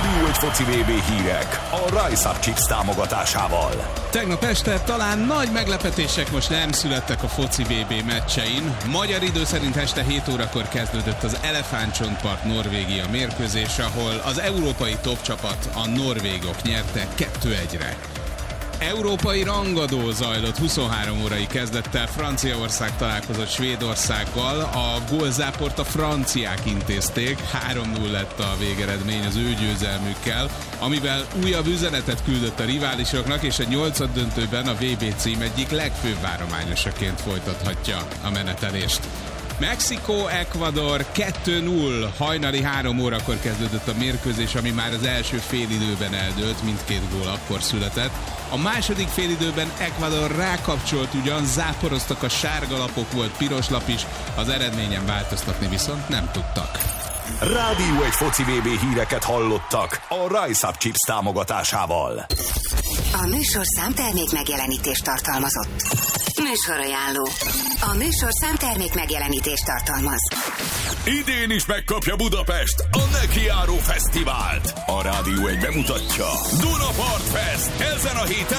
Rádió egy foci VB hírek a Rise Up Chips támogatásával. Tegnap este talán nagy meglepetések most nem születtek a foci VB meccsein. Magyar idő szerint este 7 órakor kezdődött az Elefántcsontpart Norvégia mérkőzés, ahol az európai top csapat, a norvégok nyerte 2-1-re. Európai rangadó zajlott 23 órai kezdettel, Franciaország találkozott Svédországgal, a gólzáport a franciák intézték, 3-0 lett a végeredmény az ő győzelmükkel, amivel újabb üzenetet küldött a riválisoknak, és a 8. döntőben a VB cím egyik legfőbb várományosaként folytathatja a menetelést. Mexikó-Ecuador 2-0, hajnali 3 órakor kezdődött a mérkőzés, ami már az első félidőben eldőlt, mindkét gól akkor született. A második félidőben Ecuador rákapcsolt, ugyan záporoztak a sárga lapok, volt piros lap is, az eredményen változtatni viszont nem tudtak. Rádió egy foci VB híreket hallottak a Rise Up Chips támogatásával. A műsorszám termék megjelenítést tartalmazott. Műsorajánló. A műsorszám termék megjelenítést tartalmaz. Idén is megkapja Budapest a Nekiáró Fesztivált. A Rádió egy bemutatja Dunapart Fest ezen a héten